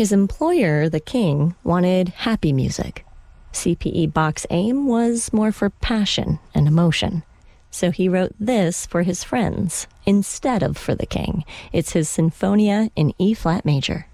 His employer, the king, wanted happy music. CPE Bach's aim was more for passion and emotion. So he wrote this for his friends instead of for the king. It's his Sinfonia in E-flat major.